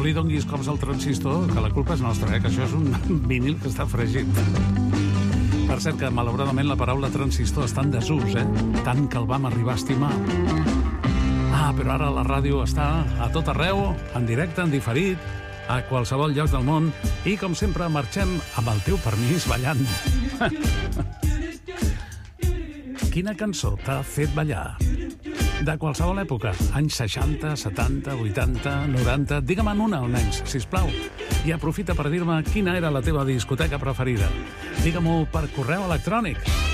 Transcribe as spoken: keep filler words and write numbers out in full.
li donguis cops al transistor, que la culpa és nostra, eh? Que això és un vinil que està fregit. Per cert que, malauradament, la paraula transistor està en desús, eh? Tant que el vam arribar a estimar. Ah, però ara la ràdio està a tot arreu, en directe, en diferit, a qualsevol lloc del món, i, com sempre, marxem amb el teu permís ballant. Quina cançó t'ha fet ballar? De qualsevol època, anys seixanta, setanta, vuitanta, noranta... Digue-me'n una, almenys, sisplau. I aprofita per dir-me quina era la teva discoteca preferida. Digue-m'ho per correu electrònic.